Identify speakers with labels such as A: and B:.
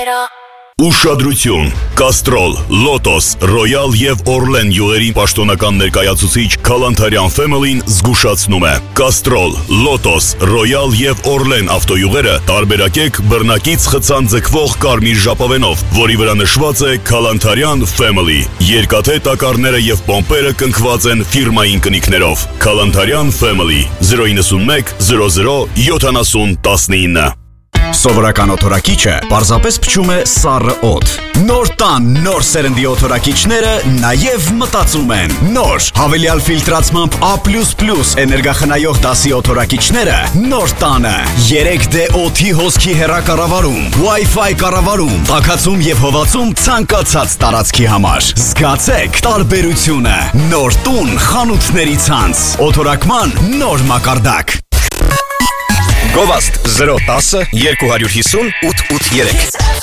A: Ուշադրություն, Կաստրոլ, Լոտոս, Ռոյալ և Օրլեն յուղերի պաշտոնական ներկայացուցիչ Քալանթարյան Family-ն զգուշացնում է. Կաստրոլ, Լոտոս, Ռոյալ և Օրլեն ավտոյուղերը տարբերակեք բռնակից խցան ձգվող կարմիր ժապավենով, որի վրա նշված է Քալանթարյան Family։ Երկաթե տակառները և պոմպերը կնքված են ֆիրմային կնիքներով։ Քալանթարյան Family 091 00 70 19։
B: Սովորական օթորակիչը պարզապես փչում է սառը օդ։ Նոր տան, նոր սերնդի օթորակիչները նաև մտածում են։ Նոր հավելյալ ֆիլտրացմամբ A++ էներգախնայող դասի օթորակիչները նոր տանը 3D օդի հոսքի հեռակառավարում, Wi-Fi կառավարում, տաքացում և հովացում ցանկացած տարածքի համար։ Զգացեք տարբերությունը։ Նոր տուն խանութների ցանց։ Օթորակման նոր մակարդակ։
C: Գովաստ 010 250 883